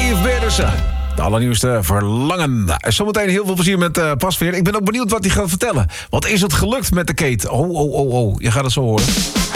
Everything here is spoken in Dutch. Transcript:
Yves Berendsen. De allernieuwste Verlangen. Zometeen heel veel plezier met Pasveer. Ik ben ook benieuwd wat hij gaat vertellen. Wat is het gelukt met de Kate? Oh. Je gaat het zo horen.